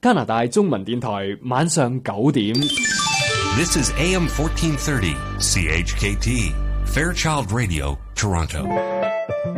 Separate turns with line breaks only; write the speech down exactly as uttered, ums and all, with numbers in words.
加拿大中文電台晚上九點。
This is A M fourteen thirty, C H K T, Fairchild Radio, Toronto.